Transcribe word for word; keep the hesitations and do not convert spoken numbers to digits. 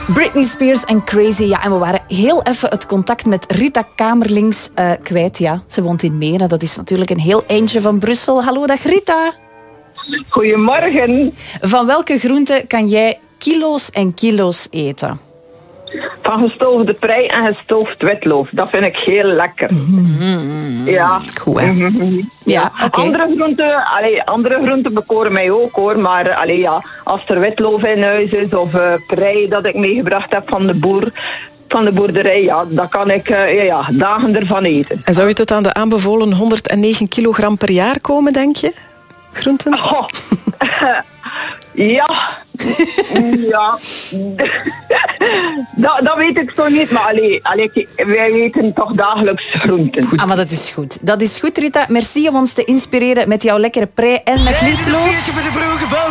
Britney Spears en Crazy. Ja, en we waren heel even het contact met Rita Kamerlings uh, kwijt. Ja, ze woont in Meren. Dat is natuurlijk een heel eindje van Brussel. Hallo, dag Rita. Goedemorgen. Van welke groente kan jij kilo's en kilo's eten? Van gestoofde prei en gestoofd witloof. Dat vind ik heel lekker. Mm-hmm. Ja. Goed, hè? Mm-hmm. Ja, ja. Okay. Andere groenten, allee, andere groenten bekoren mij ook, hoor. Maar allee, ja, als er witloof in huis is of uh, prei dat ik meegebracht heb van de boer, van de boerderij, ja, dan kan ik uh, ja, ja, dagen ervan eten. En zou je tot aan de aanbevolen honderdnegen kilogram per jaar komen, denk je? Groenten? Oh. Ja, ja. dat, dat weet ik zo niet, maar allee, allee, wij weten toch dagelijks groenten. Ah, maar dat is goed. Dat is goed, Rita. Merci om ons te inspireren met jouw lekkere prei en met liefloof.